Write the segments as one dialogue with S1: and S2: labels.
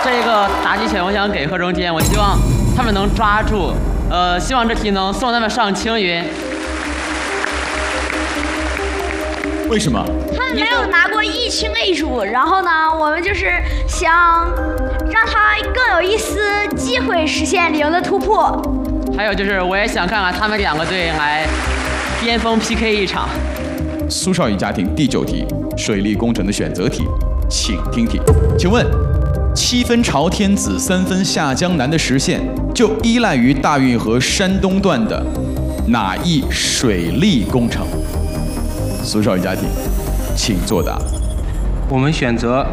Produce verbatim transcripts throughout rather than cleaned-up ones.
S1: 这个打击拳，我想给贺中坚，我希望他们能抓住，呃，希望这题能送他们上青云。
S2: 为什么？
S3: 他们没有拿过一清一楚，然后呢，我们就是想让他更有一丝机会实现零的突破。
S1: 还有就是，我也想看看他们两个队来巅峰 P K 一场。
S2: 苏少宇家庭第九题，水利工程的选择题，请听题。请问，七分朝天子，三分下江南的实现，就依赖于大运河山东段的哪一水利工程？苏少宇家庭，请作答。
S4: 我们选择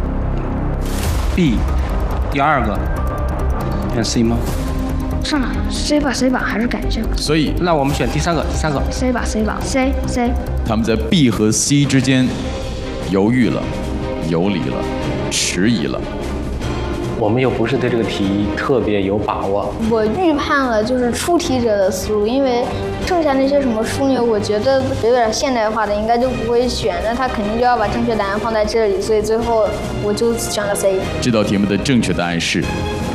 S4: B， 第二个，选 C 吗？
S5: 上了 C 吧 C 吧，还是改 C 吧。
S2: 所以，
S4: 那我们选第三个，第三个
S5: C 吧 C 吧 C C。
S2: 他们在 B 和 C 之间犹豫了，游离了，迟疑了。
S6: 我们又不是对这个题特别有把握。
S7: 我预判了就是出题者的思路，因为剩下那些什么枢纽，我觉得有点现代化的，应该就不会选，那他肯定就要把正确答案放在这里，所以最后我就选了 C。
S2: 这道题目的正确答案是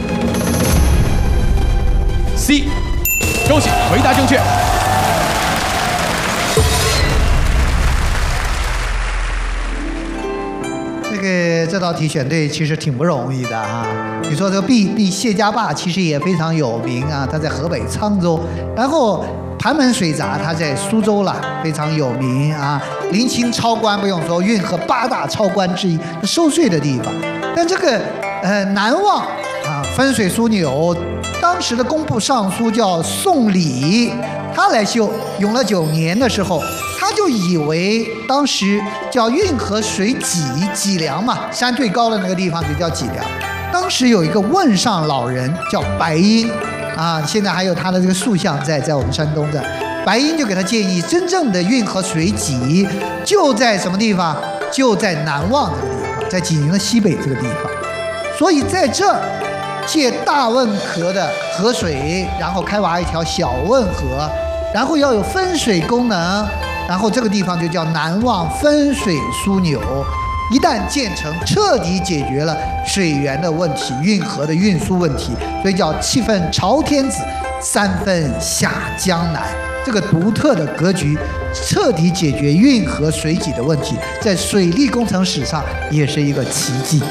S2: C， 恭喜，回答正确。
S8: 这个这道题选对其实挺不容易的啊！你说这个 B B 谢家坝其实也非常有名啊，它在河北沧州。然后盘门水闸它在苏州了，非常有名啊。临清超关不用说，运河八大超关之一，收税的地方。但这个呃南望啊分水枢纽，当时的工部尚书叫宋理，他来修，用了九年的时候。他就以为当时叫运河水脊脊梁嘛，山最高的那个地方就叫脊梁。当时有一个汶上老人叫白英，啊，现在还有他的这个塑像在在我们山东的。白英就给他建议，真正的运河水脊就在什么地方？就在南望这个地方，在济宁的西北这个地方。所以在这借大汶河的河水，然后开挖一条小汶河，然后要有分水功能。然后这个地方就叫南望分水枢纽，一旦建成，彻底解决了水源的问题、运河的运输问题，所以叫七分朝天子，三分下江南。这个独特的格局，彻底解决运河水脊的问题，在水利工程史上也是一个奇迹。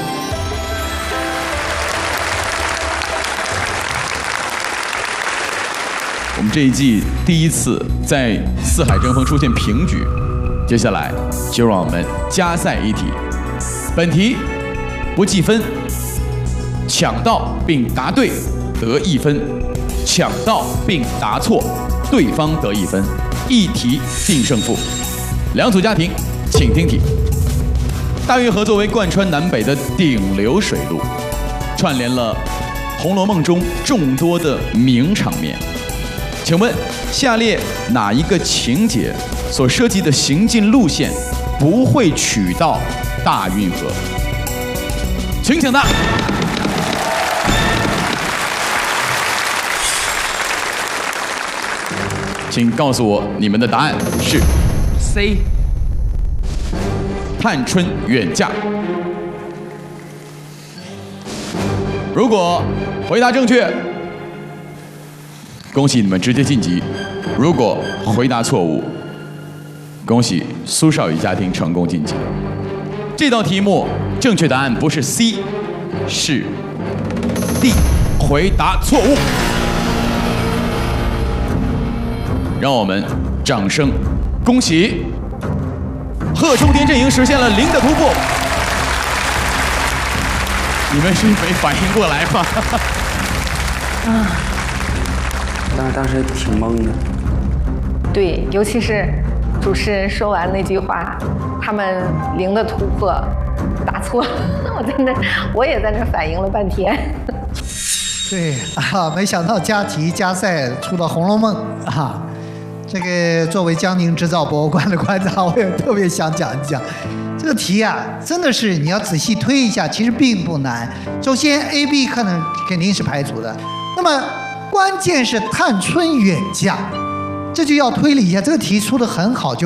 S2: 我们这一季第一次在四海争锋出现平局，接下来就让我们加赛一题。本题不计分，抢到并答对得一分，抢到并答错对方得一分，一题定胜负。两组家庭，请听题。大运河作为贯穿南北的顶流水路，串联了《红楼梦》中众多的名场面。请问，下列哪一个情节所涉及的行进路线不会取到大运河？请抢答。请告诉我你们的答案是
S1: C。
S2: 探春远嫁。如果回答正确，恭喜你们直接晋级。如果回答错误，恭喜苏少宇家庭成功晋级。这道题目正确答案不是 C， 是 D， 回答错误。让我们掌声恭喜贺中天阵营实现了零的突破。你们是没反应过来吗？
S6: 啊。当时当时挺懵的，
S9: 对，尤其是主持人说完那句话，他们零的突破，答错了，我在那，我也在那反应了半天。
S8: 对啊，没想到加题加赛出了《红楼梦》啊，这个作为江宁织造博物馆的馆长，我也特别想讲一讲。这个题啊，真的是你要仔细推一下，其实并不难。首先 A、B 可能肯定是排除的，那么。关键是探春远嫁，这就要推理一下。这个题出得很好，就